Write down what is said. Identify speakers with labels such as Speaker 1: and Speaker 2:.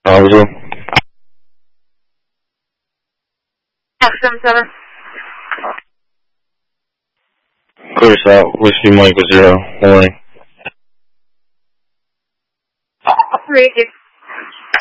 Speaker 1: Bravo.
Speaker 2: X77.
Speaker 1: Clear south, Whiskey Mike 0, warning.
Speaker 2: 3-2.